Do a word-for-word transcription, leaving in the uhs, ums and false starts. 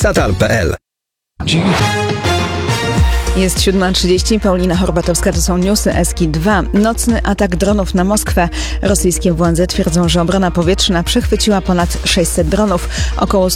satal kropka p l. Jest siódma trzydzieści, Paulina Horbatowska, to są newsy Eski dwa. Nocny atak dronów na Moskwę. Rosyjskie władze twierdzą, że obrona powietrzna przechwyciła ponad sześćset dronów. Około